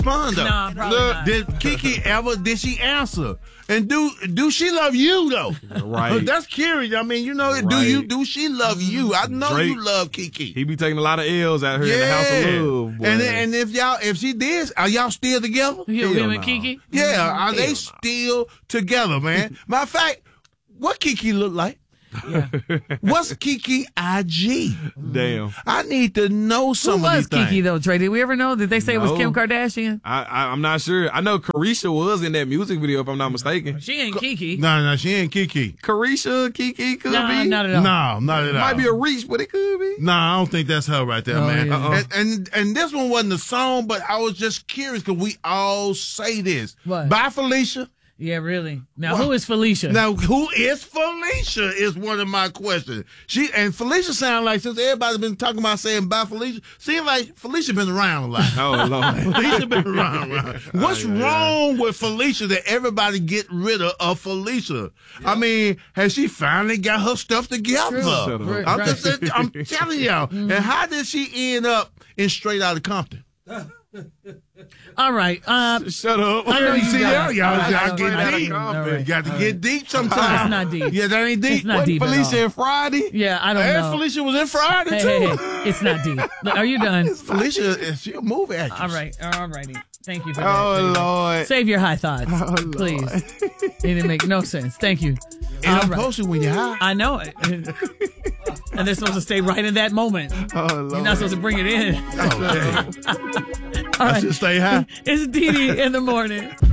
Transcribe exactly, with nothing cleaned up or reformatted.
respond though? No, probably not. Did Kiki ever? Did she answer? And do do she love you though? Right. That's curious. I mean, you know, do Right. you do she love you? I know Drake, you love Kiki. He be taking a lot of L's out here yeah. in the House of Love. Boy. And and if y'all if she did, are y'all still together? You Hell him no. and Kiki? Yeah, are they no. still together, man? Matter of fact, what Kiki look like? Yeah. What's Kiki I G? Damn. I need to know Who some of was these Kiki things. though, Trey? Did we ever know? Did they say it was No. Kim Kardashian? I, I I'm not sure. I know Carisha was in that music video, if I'm not mistaken. She ain't Kiki. No, no, she ain't Kiki. Carisha, Kiki could Nah, be. not at all. No, not at all. Might be a reach, but it could be. No, I don't think that's her right there, Oh, man. yeah. Uh-uh. And, and and this one wasn't a song, but I was just curious because we all say this. What? Bye, Felicia. Yeah, really. Now, Well, who is Felicia? Now, who is Felicia is one of my questions. She and Felicia sound like, since everybody's been talking about saying bye, Felicia, seems like Felicia been around a lot. Oh, Lord. Felicia been around. around. What's yeah, wrong with Felicia that everybody get rid of, of Felicia? I mean, has she finally got her stuff together? Shut up. Right, I'm right. just, I'm telling y'all. And how did she end up in Straight Outta Compton? All right. Uh, Shut up. I know you See, got y'all, it. y'all, I y'all know, get I deep. know. All right. You got to All get right. deep sometimes. It's not deep. Yeah, that ain't deep. It's not What, deep at Felicia all. and Friday? Yeah, I don't And know. Felicia was in Friday, Hey, too. hey, hey, it's not deep. Are you done? Felicia, she a movie actress. All right. All righty. Thank you for that. Oh, Lord. Save your high thoughts, Oh, Lord. please. It didn't make no sense. Thank you. It All don't right. post it when you're high. I know it. And they're supposed to stay right in that moment. Oh, Lord. You're not supposed to bring it in. Oh, dang. All I right. should stay high. It's Dee Dee in the morning.